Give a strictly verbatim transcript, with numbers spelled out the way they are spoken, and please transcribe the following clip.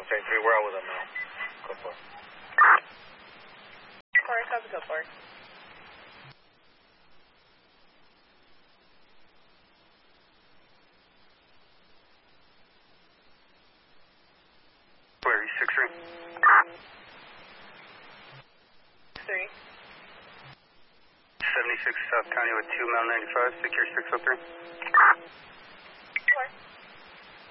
seven seventy-three, we're out with them now. Go for it. Forest, how's it go for it? Where, six three? Three. seventy-six South County with two mile ninety-five, secure six oh three.